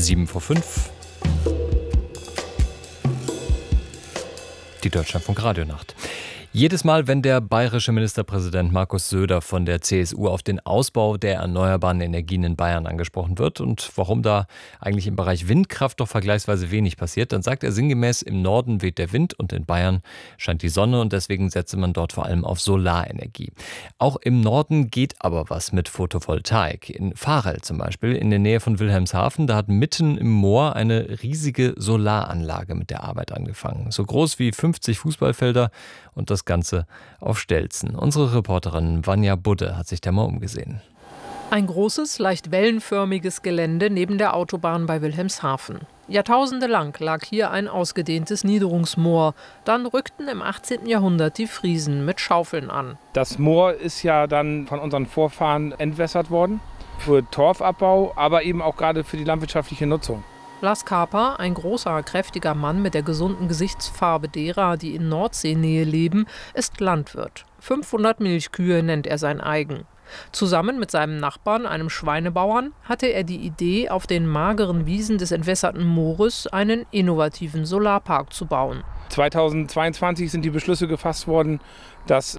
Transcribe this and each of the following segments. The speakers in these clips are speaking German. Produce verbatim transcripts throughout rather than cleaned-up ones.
sieben vor fünf. Die Deutschlandfunk-Radionacht. Jedes Mal, wenn der bayerische Ministerpräsident Markus Söder von der C S U auf den Ausbau der erneuerbaren Energien in Bayern angesprochen wird und warum da eigentlich im Bereich Windkraft doch vergleichsweise wenig passiert, dann sagt er sinngemäß, im Norden weht der Wind und in Bayern scheint die Sonne und deswegen setze man dort vor allem auf Solarenergie. Auch im Norden geht aber was mit Photovoltaik. In Varel zum Beispiel, in der Nähe von Wilhelmshaven, da hat mitten im Moor eine riesige Solaranlage mit der Arbeit angefangen. So groß wie fünfzig Fußballfelder und das Ganze auf Stelzen. Unsere Reporterin Vanja Budde hat sich da mal umgesehen. Ein großes, leicht wellenförmiges Gelände neben der Autobahn bei Wilhelmshaven. Jahrtausende lang lag hier ein ausgedehntes Niederungsmoor. Dann rückten im achtzehnten Jahrhundert die Friesen mit Schaufeln an. Das Moor ist ja dann von unseren Vorfahren entwässert worden. Für Torfabbau, aber eben auch gerade für die landwirtschaftliche Nutzung. Lars Kaper, ein großer, kräftiger Mann mit der gesunden Gesichtsfarbe derer, die in Nordseenähe leben, ist Landwirt. fünfhundert Milchkühe nennt er sein eigen. Zusammen mit seinem Nachbarn, einem Schweinebauern, hatte er die Idee, auf den mageren Wiesen des entwässerten Moores einen innovativen Solarpark zu bauen. zweitausendzweiundzwanzig sind die Beschlüsse gefasst worden, dass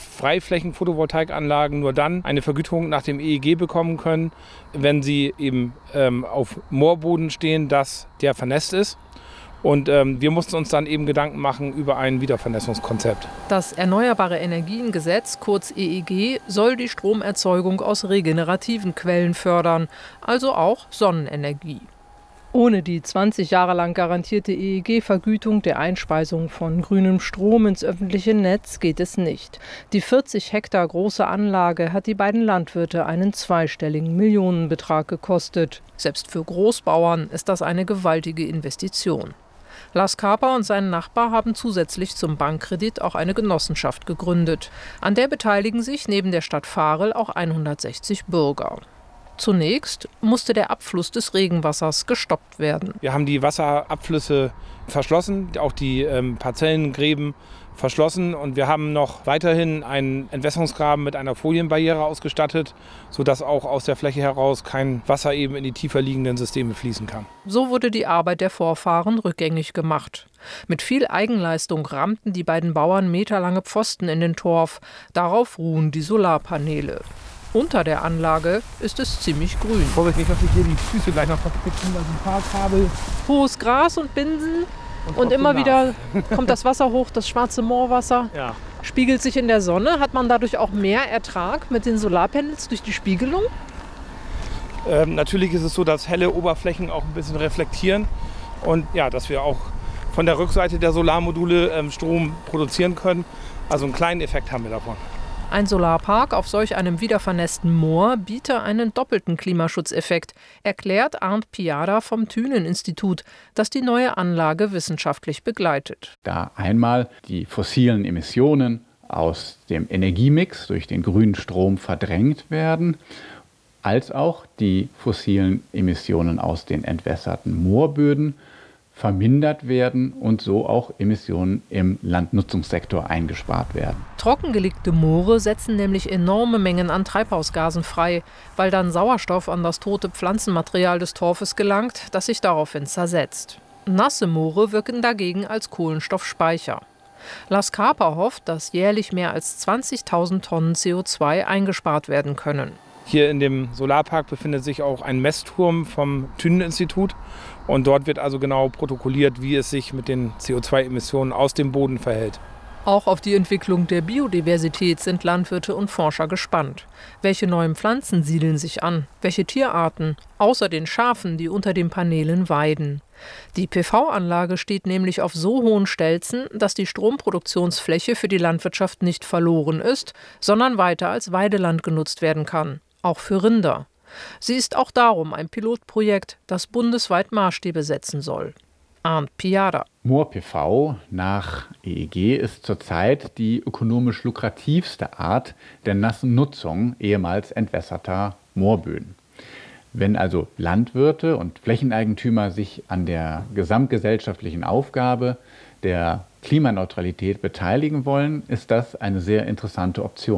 Freiflächen-Photovoltaikanlagen nur dann eine Vergütung nach dem E E G bekommen können, wenn sie eben ähm, auf Moorboden stehen, das der vernässt ist. Und ähm, wir mussten uns dann eben Gedanken machen über ein Wiedervernässungskonzept. Das Erneuerbare Energiengesetz, kurz E E G, soll die Stromerzeugung aus regenerativen Quellen fördern, also auch Sonnenenergie. Ohne die zwanzig Jahre lang garantierte E E G-Vergütung der Einspeisung von grünem Strom ins öffentliche Netz geht es nicht. Die vierzig Hektar große Anlage hat die beiden Landwirte einen zweistelligen Millionenbetrag gekostet. Selbst für Großbauern ist das eine gewaltige Investition. Lars Kaper und sein Nachbar haben zusätzlich zum Bankkredit auch eine Genossenschaft gegründet. An der beteiligen sich neben der Stadt Varel auch hundertsechzig Bürger. Zunächst musste der Abfluss des Regenwassers gestoppt werden. Wir haben die Wasserabflüsse verschlossen, auch die ähm, Parzellengräben verschlossen und wir haben noch weiterhin einen Entwässerungsgraben mit einer Folienbarriere ausgestattet, sodass auch aus der Fläche heraus kein Wasser eben in die tiefer liegenden Systeme fließen kann. So wurde die Arbeit der Vorfahren rückgängig gemacht. Mit viel Eigenleistung rammten die beiden Bauern meterlange Pfosten in den Torf. Darauf ruhen die Solarpaneele. Unter der Anlage ist es ziemlich grün. Vorsichtig, dass ich hier die Füße gleich noch verpicken, also ein paar Kabel. Hohes Gras und Binsen und, und immer wieder kommt das Wasser hoch, das schwarze Moorwasser. Ja. Spiegelt sich in der Sonne. Hat man dadurch auch mehr Ertrag mit den Solarpanels durch die Spiegelung? Ähm, natürlich ist es so, dass helle Oberflächen auch ein bisschen reflektieren und ja, dass wir auch von der Rückseite der Solarmodule ähm, Strom produzieren können. Also einen kleinen Effekt haben wir davon. Ein Solarpark auf solch einem wiedervernässten Moor biete einen doppelten Klimaschutzeffekt, erklärt Arndt Piada vom Thünen-Institut, das die neue Anlage wissenschaftlich begleitet. Da einmal die fossilen Emissionen aus dem Energiemix durch den grünen Strom verdrängt werden, als auch die fossilen Emissionen aus den entwässerten Moorböden vermindert werden und so auch Emissionen im Landnutzungssektor eingespart werden. Trockengelegte Moore setzen nämlich enorme Mengen an Treibhausgasen frei, weil dann Sauerstoff an das tote Pflanzenmaterial des Torfes gelangt, das sich daraufhin zersetzt. Nasse Moore wirken dagegen als Kohlenstoffspeicher. Lars Kaper hofft, dass jährlich mehr als zwanzigtausend Tonnen C O zwei eingespart werden können. Hier in dem Solarpark befindet sich auch ein Messturm vom Thünen-Institut. Und dort wird also genau protokolliert, wie es sich mit den C O zwei Emissionen aus dem Boden verhält. Auch auf die Entwicklung der Biodiversität sind Landwirte und Forscher gespannt. Welche neuen Pflanzen siedeln sich an? Welche Tierarten? Außer den Schafen, die unter den Paneelen weiden. Die P V-Anlage steht nämlich auf so hohen Stelzen, dass die Stromproduktionsfläche für die Landwirtschaft nicht verloren ist, sondern weiter als Weideland genutzt werden kann. Auch für Rinder. Sie ist auch darum ein Pilotprojekt, das bundesweit Maßstäbe setzen soll. Arndt Piada. Moor-P V nach E E G ist zurzeit die ökonomisch lukrativste Art der nassen Nutzung ehemals entwässerter Moorböden. Wenn also Landwirte und Flächeneigentümer sich an der gesamtgesellschaftlichen Aufgabe der Klimaneutralität beteiligen wollen, ist das eine sehr interessante Option.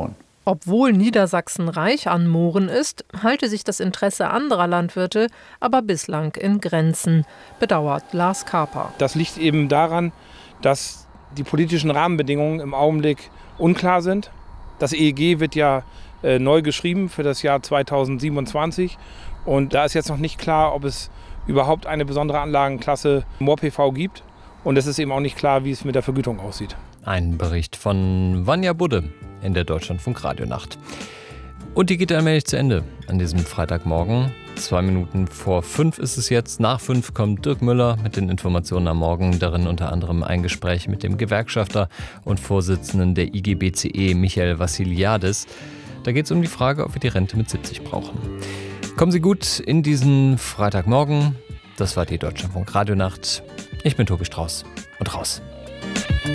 Obwohl Niedersachsen reich an Mooren ist, halte sich das Interesse anderer Landwirte aber bislang in Grenzen, bedauert Lars Kaper. Das liegt eben daran, dass die politischen Rahmenbedingungen im Augenblick unklar sind. Das E E G wird ja äh, neu geschrieben für das Jahr zweitausendsiebenundzwanzig und da ist jetzt noch nicht klar, ob es überhaupt eine besondere Anlagenklasse Moor-P V gibt und es ist eben auch nicht klar, wie es mit der Vergütung aussieht. Ein Bericht von Vanja Budde in der Deutschlandfunk-Radionacht. Und die geht allmählich zu Ende an diesem Freitagmorgen. Zwei Minuten vor fünf ist es jetzt. Nach fünf kommt Dirk Müller mit den Informationen am Morgen. Darin unter anderem ein Gespräch mit dem Gewerkschafter und Vorsitzenden der I G B C E, Michael Vassiliadis. Da geht es um die Frage, ob wir die Rente mit siebzig brauchen. Kommen Sie gut in diesen Freitagmorgen. Das war die Deutschlandfunk-Radionacht. Ich bin Tobi Strauß und raus.